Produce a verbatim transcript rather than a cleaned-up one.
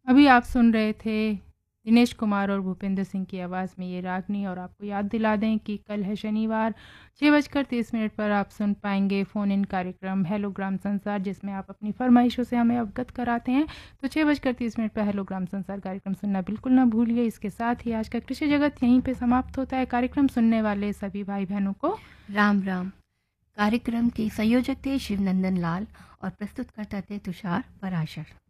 अभी आप सुन रहे थे दिनेश कुमार और भूपेंद्र सिंह की आवाज़ में ये रागनी। और आपको याद दिला दें कि कल है शनिवार, छः बजकर तीस मिनट पर आप सुन पाएंगे फ़ोन इन कार्यक्रम हेलो ग्राम संसार, जिसमें आप अपनी फरमाइशों से हमें अवगत कराते हैं। तो छः बजकर तीस मिनट पर हेलो ग्राम संसार कार्यक्रम सुनना बिल्कुल ना भूलिए। इसके साथ ही आज का कृषि जगत यहीं पर समाप्त होता है। कार्यक्रम सुनने वाले सभी भाई बहनों को राम राम। कार्यक्रम के संयोजक थे शिवनंदन लाल और प्रस्तुतकर्ता थे तुषार पराशर।